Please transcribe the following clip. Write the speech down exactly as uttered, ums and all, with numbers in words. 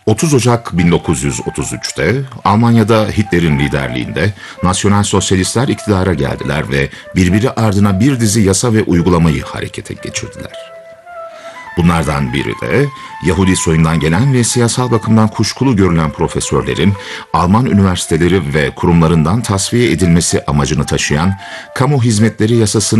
otuz Ocak bin dokuz yüz otuz üç'te Almanya'da Hitler'in liderliğinde Nasyonal Sosyalistler iktidara geldiler ve birbiri ardına bir dizi yasa ve uygulamayı harekete geçirdiler. Bunlardan biri de Yahudi soyundan gelen ve siyasal bakımdan kuşkulu görülen profesörlerin Alman üniversiteleri ve kurumlarından tasfiye edilmesi amacını taşıyan Kamu Hizmetleri Yasası'nı